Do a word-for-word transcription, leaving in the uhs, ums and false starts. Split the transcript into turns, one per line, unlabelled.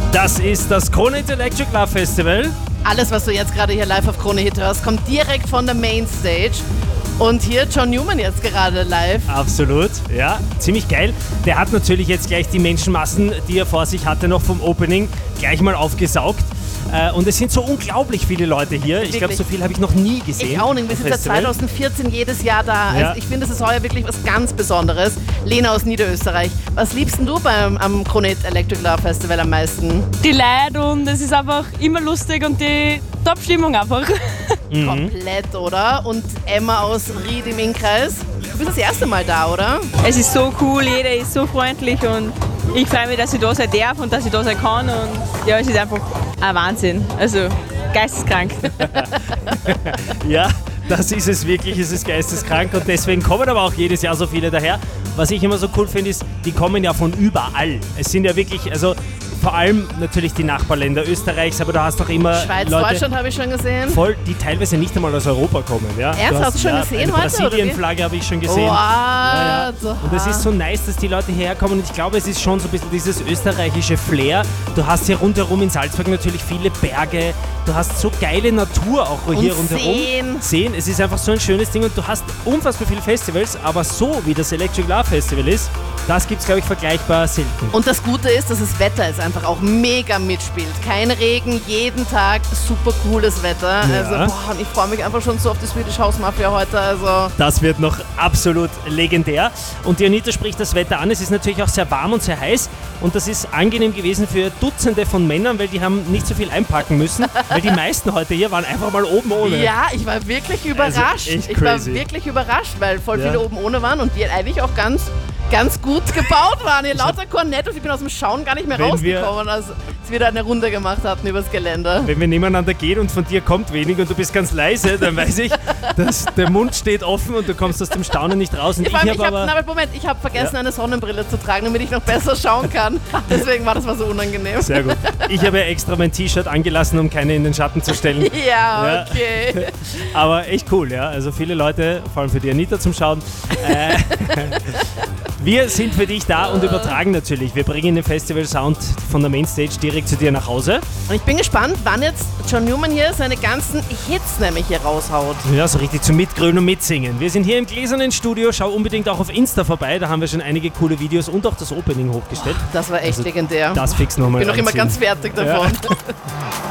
Das ist das Krone Hit Electric Love Festival.
Alles, was du jetzt gerade hier live auf Krone Hit hörst, kommt direkt von der Mainstage. Und hier John Newman jetzt gerade live.
Absolut, ja, ziemlich geil. Der hat natürlich jetzt gleich die Menschenmassen, die er vor sich hatte, noch vom Opening, gleich mal aufgesaugt. Äh, und es sind so unglaublich viele Leute hier.
Wirklich?
Ich glaube, so viel habe ich noch nie gesehen.
Ich auch nicht. Wir sind seit zwanzig vierzehn jedes Jahr da.
Ja.
Also ich finde, es ist heuer wirklich was ganz Besonderes. Lena aus Niederösterreich. Was liebst denn du beim am Krone Hit Electric Love Festival am meisten?
Die Leute und es ist einfach immer lustig und die Top-Stimmung einfach.
Mhm.
Komplett, oder? Und Emma aus Ried im Innkreis. Du bist das erste Mal da, oder?
Es ist so cool, jeder ist so freundlich und ich freue mich, dass ich da sein darf und dass ich da sein kann und ja, es ist einfach ein Wahnsinn. Also geisteskrank.
Ja, das ist es wirklich, es ist geisteskrank und deswegen kommen aber auch jedes Jahr so viele daher. Was ich immer so cool finde, ist, die kommen ja von überall. Es sind ja wirklich, also vor allem natürlich die Nachbarländer Österreichs, aber du hast doch immer
Schweiz,
Leute,
Deutschland habe ich schon gesehen.
voll, die teilweise nicht einmal aus Europa kommen. Ja?
Ernsthaft? Hast du schon
ja,
gesehen
eine
heute, oder wie?
Brasilien-Flagge habe ich schon gesehen.
What?
Ja, ja. Und es ist so nice, dass die Leute herkommen und ich glaube, es ist schon so ein bisschen dieses österreichische Flair. Du hast hier rundherum in Salzburg natürlich viele Berge, du hast so geile Natur auch hier
Und
rundherum.
Seen.
Seen. Es ist einfach so ein schönes Ding und du hast unfassbar viele Festivals, aber so wie das Electric Love Festival ist, das gibt es, glaube ich, vergleichbar selten.
Und das Gute ist, dass das Wetter ist einfach auch mega mitspielt. Kein Regen, jeden Tag super cooles Wetter.
Ja.
Also boah, und ich freue mich einfach schon so auf die Swedish House Mafia heute. Also
Das wird noch absolut legendär. Und die Anita spricht das Wetter an. Es ist natürlich auch sehr warm und sehr heiß. Und das ist angenehm gewesen für Dutzende von Männern, weil die haben nicht so viel einpacken müssen. Weil die meisten heute hier waren einfach mal oben ohne.
ja, ich war wirklich überrascht.
Also echt
ich war
crazy.
wirklich überrascht, weil voll
Ja.
viele oben ohne waren und die eigentlich auch ganz, ganz gut gebaut waren. Hier lauter Kornettos, ich bin aus dem Schauen gar nicht mehr
Wenn wir-
rausgekommen, als wir da eine Runde gemacht hatten übers Gelände.
Wenn wir nebeneinander gehen und von dir kommt wenig und du bist ganz leise, dann weiß ich, dass der Mund steht offen und du kommst aus dem Staunen nicht raus. Und
Ja,
ich
vor allem,
habe
ich hab,
aber...
na, aber Moment, ich habe vergessen,
Ja.
eine Sonnenbrille zu tragen, damit ich noch besser schauen kann. Deswegen war das mal so unangenehm.
Sehr gut. Ich habe ja extra mein T-Shirt angelassen, um keine in den Schatten zu stellen.
Ja,
Ja.
okay.
Aber echt cool, ja. Also viele Leute, vor allem für die Anita zum Schauen. Äh, wir sind für dich da und übertragen natürlich. Wir bringen den Festival-Sound von der Mainstage direkt zu dir nach Hause.
Und ich bin gespannt, wann jetzt John Newman hier seine ganzen Hits nämlich hier raushaut.
Ja, so richtig zum Mitgrölen und Mitsingen. Wir sind hier im gläsernen Studio. Schau unbedingt auch auf Insta vorbei. Da haben wir schon einige coole Videos und auch das Opening hochgestellt.
Das war echt
Also
legendär.
Das fix nochmal.
Ich bin noch immer
reinziehen.
ganz fertig davon.